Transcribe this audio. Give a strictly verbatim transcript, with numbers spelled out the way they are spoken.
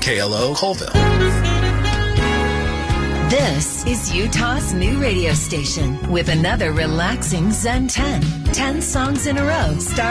K L O Colville. This is Utah's new radio station with another relaxing Zen ten. ten songs in a row. Start